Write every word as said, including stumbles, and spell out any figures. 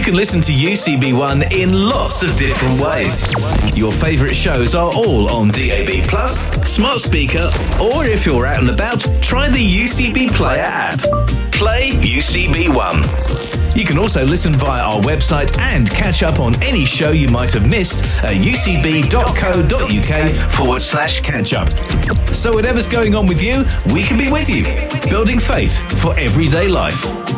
can listen to U C B one in lots of different ways. Your favourite shows are all on D A B plus, smart speaker, or if you're out and about, try the U C B Player app. Play U C B one. You can also listen via our website and catch up on any show you might have missed at ucb.co.uk forward slash catch up. So whatever's going on with you, we can be with you, building faith for everyday life.